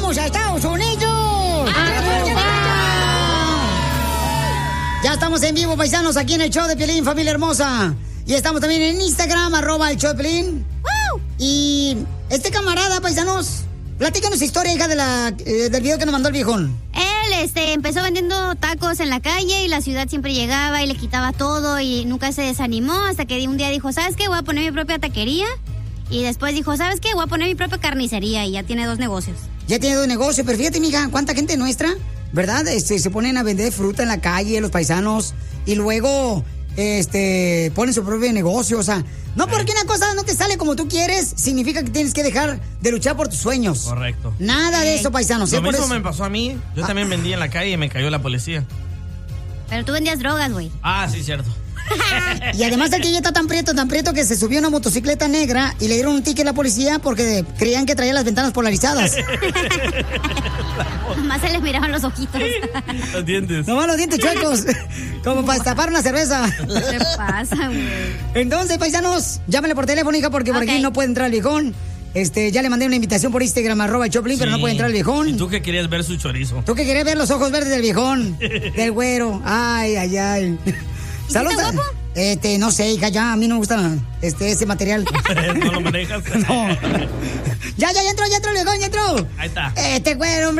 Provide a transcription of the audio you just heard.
¡Vamos a Estados Unidos! Ya estamos en vivo, paisanos, aquí en el show de Piolín, familia hermosa. Y estamos también en Instagram, @el show de Piolín. Y este camarada, paisanos, platícanos historia, hija, del video que nos mandó el viejón. Él empezó vendiendo tacos en la calle y la ciudad siempre llegaba y le quitaba todo y nunca se desanimó hasta que un día dijo, ¿sabes qué? Voy a poner mi propia taquería. Y después dijo, ¿sabes qué? Voy a poner mi propia carnicería y ya tiene 2 negocios. Ya tiene 2 negocios, pero fíjate, mija, cuánta gente nuestra, ¿verdad? Se ponen a vender fruta en la calle, los paisanos, y luego, ponen su propio negocio, o sea, no porque una cosa no te sale como tú quieres, significa que tienes que dejar de luchar por tus sueños. Correcto. Nada de eso, paisanos. Lo mismo me pasó a mí, yo también vendí en la calle y me cayó la policía. Pero tú vendías drogas, güey. Ah, sí, cierto. Y además el que ya está tan prieto que se subió a una motocicleta negra y le dieron un ticket a la policía porque creían que traía las ventanas polarizadas. Nomás se les miraban los ojitos. Los dientes. Nomás los dientes chuecos, como para destapar una cerveza. ¿Qué pasa, güey? Entonces, paisanos, llámenle por teléfono, hija, porque por aquí no puede entrar el viejón. Ya le mandé una invitación por Instagram, @el Choplin, pero no puede entrar el viejón. ¿Y tú que querías ver su chorizo? Tú que querías ver los ojos verdes del viejón, del güero. Ay, ay, ay. ¿Saludos? ¿Está guapo? No sé, hija, ya, a mí no me gusta ese material. ¿No lo manejas? No. Ya entró el viejón, ya entró. Ahí está. Güero, hombre.